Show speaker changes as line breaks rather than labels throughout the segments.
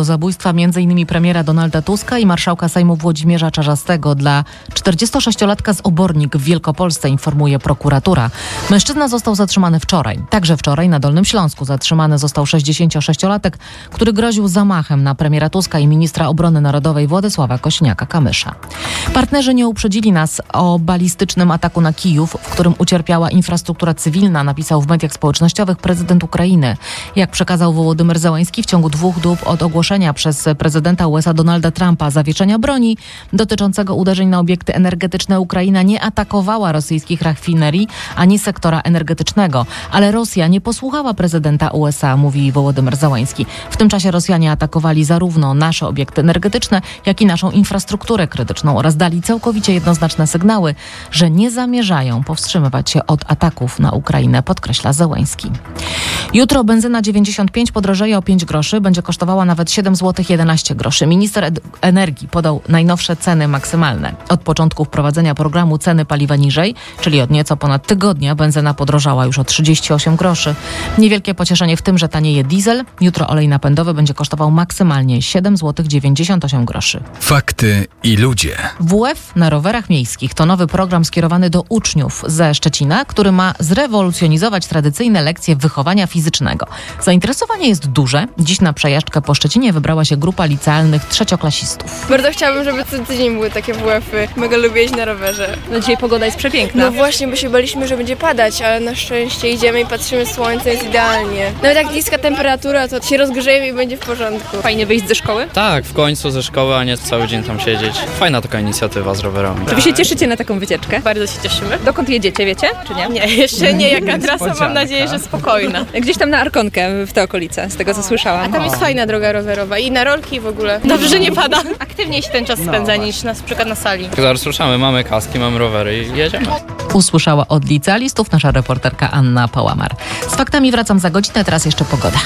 do zabójstwa m.in. premiera Donalda Tuska i marszałka Sejmu Włodzimierza Czarzastego dla 46-latka z Obornik w Wielkopolsce, informuje prokuratura. Mężczyzna został zatrzymany wczoraj. Także wczoraj na Dolnym Śląsku zatrzymany został 66-latek, który groził zamachem na premiera Tuska i ministra obrony narodowej Władysława Kosiniaka-Kamysza. Partnerzy nie uprzedzili nas o balistycznym ataku na Kijów, w którym ucierpiała infrastruktura cywilna, napisał w mediach społecznościowych prezydent Ukrainy. Jak przekazał Wołodymyr Zełański, w ciągu 2 dób od ogłoszenia przez prezydenta USA Donalda Trumpa zawieszenia broni dotyczącego uderzeń na obiekty energetyczne, Ukraina nie atakowała rosyjskich rafinerii ani sektora energetycznego. Ale Rosja nie posłuchała prezydenta USA, mówi Wołodymyr Zełański. W tym czasie Rosjanie atakowali zarówno nasze obiekty energetyczne, jak i naszą infrastrukturę krytyczną oraz dali całkowicie jednoznaczne sygnały, że nie zamierzają powstrzymywać się od ataków na Ukrainę, podkreśla Zełański. Jutro benzyna 95 podrożeje o 5 groszy, będzie kosztowała nawet 7 zł 11 groszy. Minister energii podał najnowsze ceny maksymalne. Od początku wprowadzenia programu ceny paliwa niżej, czyli od nieco ponad tygodnia, benzyna podrożała już o 38 groszy. Niewielkie pocieszenie w tym, że tanieje diesel. Jutro olej napędowy będzie kosztował maksymalnie 7 zł 98 groszy.
Fakty i ludzie.
WF na rowerach miejskich to nowy program skierowany do uczniów ze Szczecina, który ma zrewolucjonizować tradycyjne lekcje wychowania fizycznego. Zainteresowanie jest duże. Dziś na przejażdżkę po Szczecinie wybrała się grupa licealnych trzecioklasistów.
Bardzo chciałabym, żeby co tydzień były takie WF-y. Mega lubię jeździć na rowerze.
No dzisiaj pogoda jest przepiękna.
No właśnie, bo się baliśmy, że będzie padać, ale na szczęście idziemy i patrzymy, słońce jest idealnie. Nawet jak niska temperatura, to się rozgrzejemy i będzie w porządku.
Fajnie wyjść ze szkoły?
Tak, w końcu ze szkoły, a nie cały dzień tam siedzieć. Fajna taka inicjatywa z rowerami.
Czy wy się cieszycie na taką wycieczkę?
Bardzo się cieszymy.
Dokąd jedziecie, wiecie? Czy nie?
Nie, jeszcze nie. Jaka trasa, mam nadzieję, że spokojna.
Gdzieś tam na Arkonkę w te okolice, z tego co słyszałam.
A tam jest fajna droga rowerowa i na rolki w ogóle.
Dobrze, że nie pada. Aktywniej się ten czas spędza niż na przykład na sali.
Zaraz ruszamy, mamy kaski, mamy rowery i jedziemy.
Usłyszała od licealistów nasza reporterka Anna Pałamar. Z faktami wracam za godzinę, teraz jeszcze pogoda.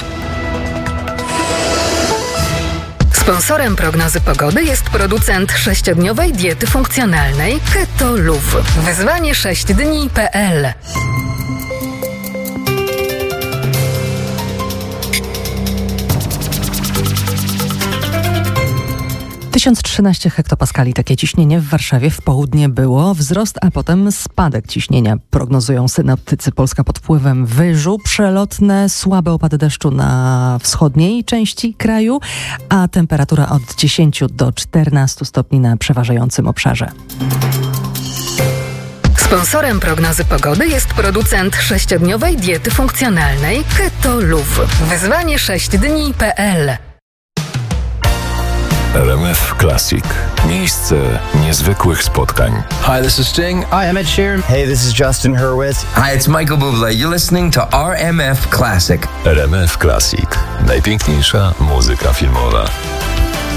Sponsorem prognozy pogody jest producent 6-dniowej diety funkcjonalnej Keto Luv. Wyzwanie 6dni.pl.
1013 hektopaskali takie ciśnienie w Warszawie w południe było. Wzrost, a potem spadek ciśnienia. Prognozują synoptycy. Polska pod wpływem wyżu. Przelotne, słabe opady deszczu na wschodniej części kraju, a temperatura od 10 do 14 stopni na przeważającym obszarze.
Sponsorem prognozy pogody jest producent 6-dniowej diety funkcjonalnej Keto Luv. Wyzwanie 6dni.pl.
RMF Classic. Miejsce niezwykłych spotkań.
Hi, this is Sting.
Hi, I'm Ed Sheeran.
Hey, this is Justin Hurwitz.
Hi, it's Michael Bublé. You're listening to RMF Classic.
RMF Classic. Najpiękniejsza muzyka filmowa.